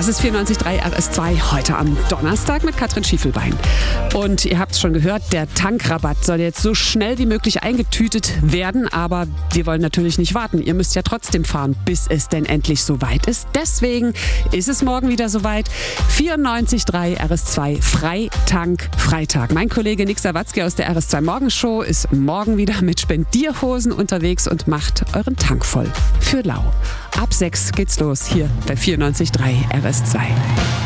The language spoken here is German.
Das ist 94.3 RS2 heute am Donnerstag mit Katrin Schiefelbein. Und ihr habt es schon gehört, der Tankrabatt soll jetzt so schnell wie möglich eingetütet werden. Aber wir wollen natürlich nicht warten. Ihr müsst ja trotzdem fahren, bis es denn endlich soweit ist. Deswegen ist es morgen wieder soweit. 94.3 RS2 Freitank-Freitag. Mein Kollege Nick Sawatzki aus der RS2 Morgenshow ist morgen wieder mit Spendierhosen unterwegs und macht euren Tank voll für lau. Ab 6 geht's los hier bei 94.3 RS2.